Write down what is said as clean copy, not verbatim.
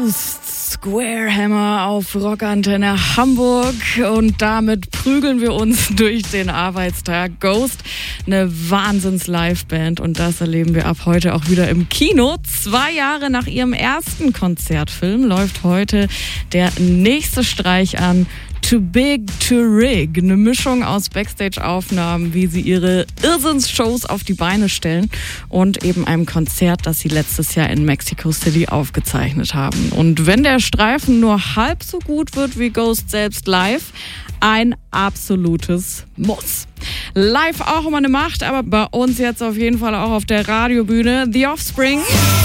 Ghost Square Hammer auf Rockantenne Hamburg und damit prügeln wir uns durch den Arbeitstag. Ghost, eine Wahnsinns-Liveband und das erleben wir ab heute auch wieder im Kino. 2 Jahre nach ihrem ersten Konzertfilm läuft heute der nächste Streich an. Too Big to Rig, eine Mischung aus Backstage-Aufnahmen, wie sie ihre Irrsinns-Shows auf die Beine stellen und eben einem Konzert, das sie letztes Jahr in Mexico City aufgezeichnet haben. Und wenn der Streifen nur halb so gut wird wie Ghost selbst live, ein absolutes Muss. Live auch immer eine Macht, aber bei uns jetzt auf jeden Fall auch auf der Radiobühne The Offspring.